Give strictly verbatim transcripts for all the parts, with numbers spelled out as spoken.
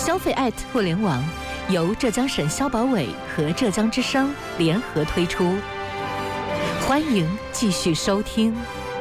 消费@互联网由浙江省消保委和浙江之声联合推出，欢迎继续收听。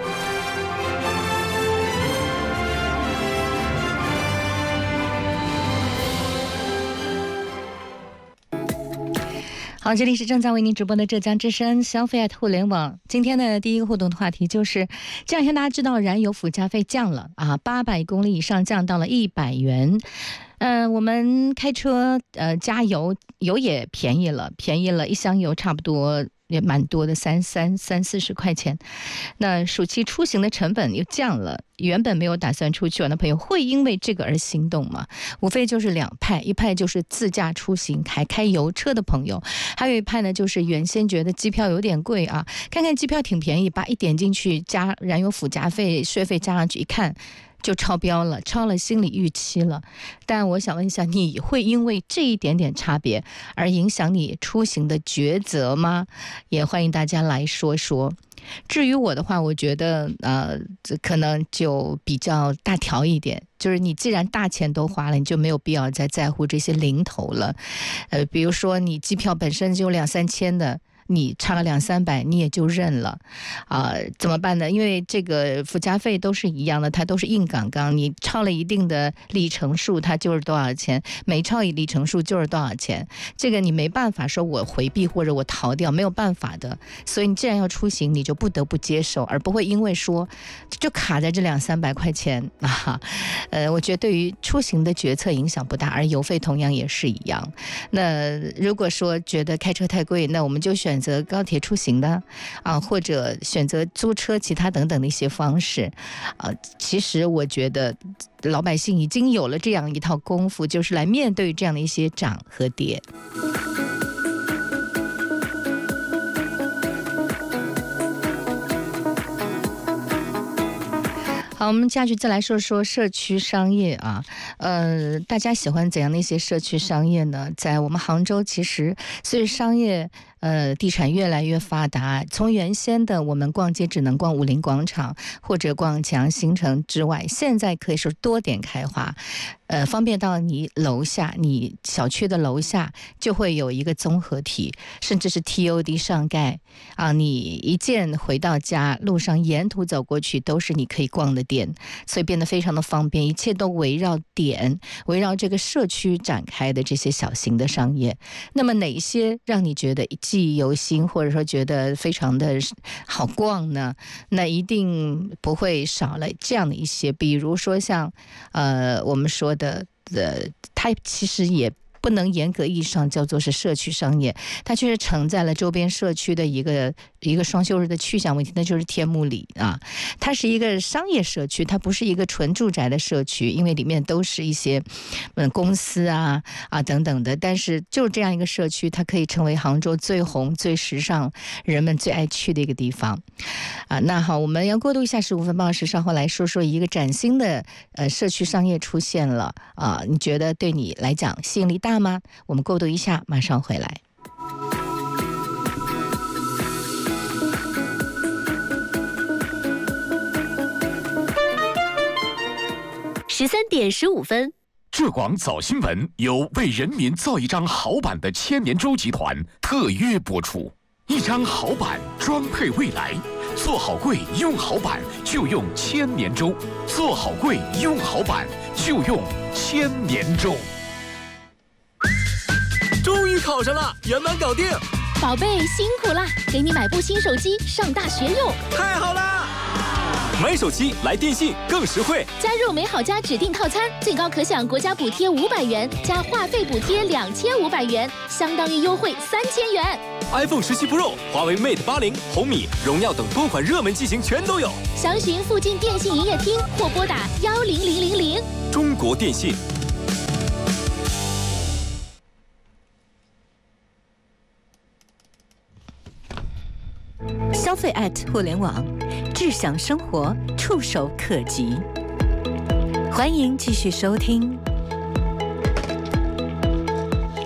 好，这里是正在为您直播的浙江之声消费@互联网。今天的第一个互动的话题就是，这两天大家知道燃油附加费降了啊，八百公里以上降到了一百元。嗯、呃，我们开车呃加油油也便宜了，便宜了一箱油差不多也蛮多的，三三三四十块钱。那暑期出行的成本又降了，原本没有打算出去玩的朋友会因为这个而心动吗？无非就是两派，一派就是自驾出行还开油车的朋友，还有一派呢就是原先觉得机票有点贵啊，看看机票挺便宜，把一点进去加燃油附加费税费加上去一看就超标了，超了心理预期了。但我想问一下，你会因为这一点点差别而影响你出行的抉择吗？也欢迎大家来说说。至于我的话，我觉得呃，可能就比较大条一点，就是你既然大钱都花了，你就没有必要再在乎这些零头了。呃，比如说你机票本身就两三千的，你差了两三百，你也就认了，啊、呃，怎么办呢？因为这个附加费都是一样的，它都是硬杠杠，你超了一定的里程数，它就是多少钱；每超一里程数就是多少钱。这个你没办法说我回避或者我逃掉，没有办法的。所以你既然要出行，你就不得不接受，而不会因为说就卡在这两三百块钱啊。呃，我觉得对于出行的决策影响不大，而油费同样也是一样。那如果说觉得开车太贵，那我们就选择高铁出行的啊，或者选择租车其他等等的一些方式啊。其实我觉得老百姓已经有了这样一套功夫，就是来面对这样的一些涨和跌。好，我们下去再来说说社区商业啊，呃，大家喜欢怎样的一些社区商业呢？在我们杭州，其实随着商业呃地产越来越发达，从原先的我们逛街只能逛武林广场或者逛启阳新城之外，现在可以说多点开花。呃，方便到你楼下，你小区的楼下就会有一个综合体，甚至是 T O D 上盖啊，你一键回到家，路上沿途走过去都是你可以逛的店，所以变得非常的方便，一切都围绕点，围绕这个社区展开的这些小型的商业。那么哪一些让你觉得记忆犹新，或者说觉得非常的好逛呢？那一定不会少了这样的一些，比如说像呃我们说的的呃，它其实也不能严格意义上叫做是社区商业，它确实承载了周边社区的一个一个双休日的去向问题，那就是天目里啊，它是一个商业社区，它不是一个纯住宅的社区，因为里面都是一些嗯公司啊啊等等的，但是就这样一个社区，它可以成为杭州最红、最时尚、人们最爱去的一个地方啊。那好，我们要过渡一下十五分报时，稍后来说说一个崭新的呃社区商业出现了啊，你觉得对你来讲吸引力大吗？我们过渡一下，马上回来。 十三点十五分， 浙广早新闻由为人民造一张好版的千年舟集团特约播出。一张好版装配未来，做好柜用好版就用千年舟，做好柜用好版就用千年舟。 终于考上了，圆满搞定！ 宝贝辛苦啦，给你买部新手机上大学用。 太好了！买手机来电信更实惠， 加入美好家指定套餐，最高可享国家补贴五百元，加话费补贴两千五百元，相当于优惠三千元。 iPhone 十七 Pro、华为 Mate 八零、红米、荣耀等多款热门机型全都有。 详询附近电信营业厅或拨打幺零零零零。 中国电信。 消费@互联网，智享生活，触手可及。欢迎继续收听。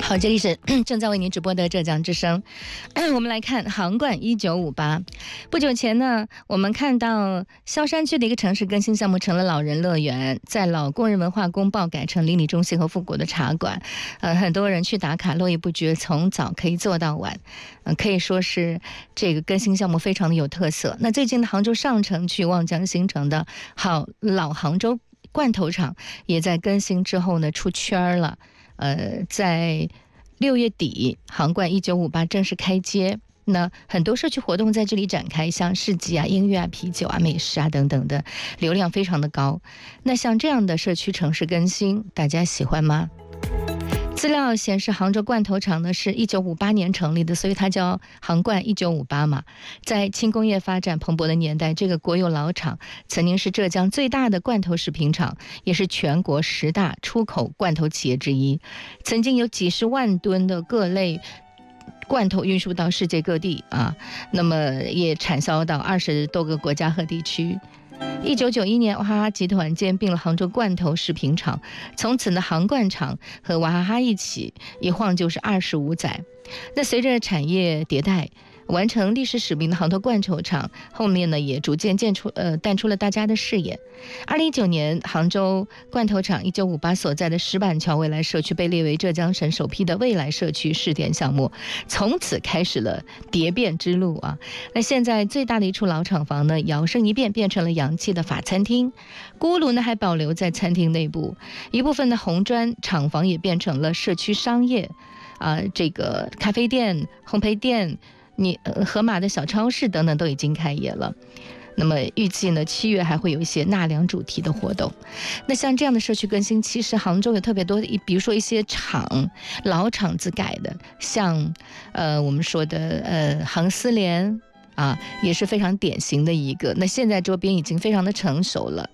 好，这里是正在为您直播的浙江之声。我们来看杭冠一九五八。不久前呢，我们看到萧山区的一个城市更新项目成了老人乐园，在老工人文化宫爆改成邻里中心和复古的茶馆。呃，很多人去打卡，络绎不绝，从早可以做到晚。呃，可以说是这个更新项目非常的有特色。那最近的杭州上城区望江新城的好老杭州罐头厂也在更新之后呢出圈了。呃，在六月底，杭冠一九五八正式开街。那很多社区活动在这里展开，像市集啊、音乐啊、啤酒啊、美食啊等等的，流量非常的高。那像这样的社区城市更新，大家喜欢吗？资料显示，杭州罐头厂呢是一九五八年成立的，所以它叫杭冠一九五八嘛。在轻工业发展蓬勃的年代，这个国有老厂曾经是浙江最大的罐头食品厂，也是全国十大出口罐头企业之一。曾经有几十万吨的各类罐头运输到世界各地啊，那么也产销到二十多个国家和地区。一九九一年，娃哈哈集团兼并了杭州罐头食品厂，从此呢，杭罐厂和娃哈哈一起一晃就是二十五载。那随着产业迭代，完成历史使命的杭州罐头厂后面呢，也逐渐见出呃淡出了大家的视野。二零一九年，杭州罐头厂一九五八所在的石板桥未来社区被列为浙江省首批的未来社区试点项目，从此开始了蝶变之路啊。那现在最大的一处老厂房呢，摇身一变变成了洋气的法餐厅，锅炉呢还保留在餐厅内部，一部分的红砖厂房也变成了社区商业啊、呃，这个咖啡店、烘焙店。你呃盒马的小超市等等都已经开业了，那么预计呢七月还会有一些纳凉主题的活动。那像这样的社区更新，其实杭州有特别多的，比如说一些厂老厂子改的，像呃我们说的呃杭丝联啊，也是非常典型的一个。那现在周边已经非常的成熟了。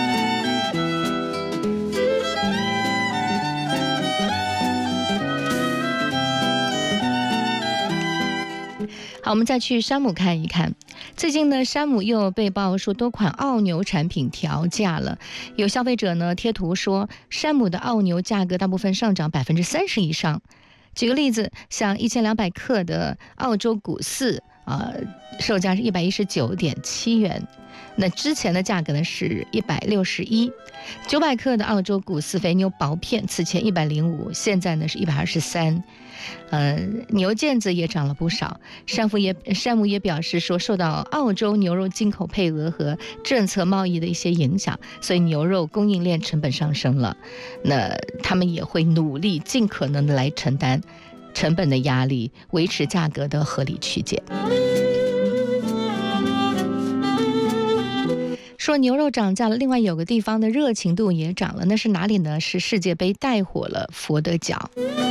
好，我们再去山姆看一看。最近呢，山姆又被曝说多款澳牛产品调价了。有消费者呢贴图说，山姆的澳牛价格大部分上涨百分之三十以上。举个例子，像一千两百克的澳洲谷饲啊、呃，售价是一百一十九点七元。那之前的价格呢是一百六十一，九百克的澳洲谷饲肥牛薄片此前一百零五，现在呢是一百二十三。呃，牛腱子也涨了不少。山姆也山姆也表示说，受到澳洲牛肉进口配额和政策贸易的一些影响，所以牛肉供应链成本上升了。那他们也会努力尽可能的来承担成本的压力，维持价格的合理区间。说牛肉涨价了，另外有个地方的热情度也涨了，那是哪里呢？是世界杯带火了佛得角。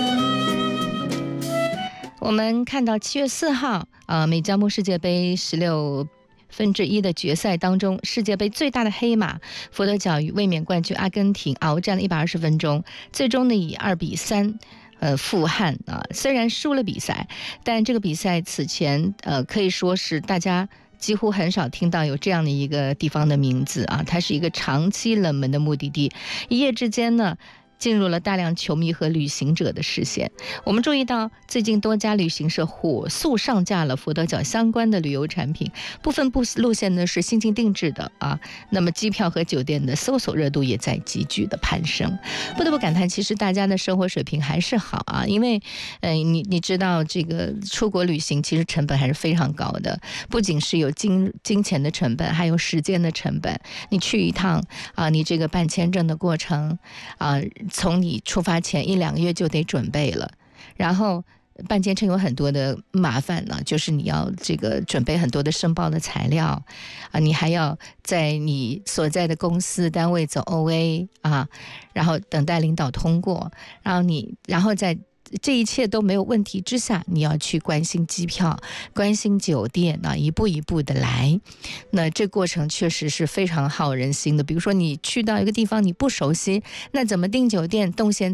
我们看到七月四号啊，美加墨世界杯十六分之一的决赛当中，世界杯最大的黑马佛得角与卫冕冠军阿根廷鏖战了一百二十分钟，最终呢以二比三呃负汉啊。虽然输了比赛，但这个比赛此前呃可以说是大家几乎很少听到有这样的一个地方的名字啊，它是一个长期冷门的目的地，一夜之间呢进入了大量球迷和旅行者的视线。我们注意到，最近多家旅行社火速上架了佛得角相关的旅游产品，部分部路线呢是新进定制的啊。那么机票和酒店的搜索热度也在急剧的攀升。不得不感叹，其实大家的生活水平还是好啊，因为，呃，你你知道这个出国旅行其实成本还是非常高的，不仅是有金金钱的成本，还有时间的成本。你去一趟啊，你这个办签证的过程啊。从你出发前一两个月就得准备了，然后办签证有很多的麻烦呢，就是你要这个准备很多的申报的材料啊，你还要在你所在的公司单位走 O A 啊，然后等待领导通过，然后你然后在这一切都没有问题之下，你要去关心机票，关心酒店啊，一步一步的来。那这过程确实是非常耗人心的。比如说你去到一个地方你不熟悉，那怎么订酒店动线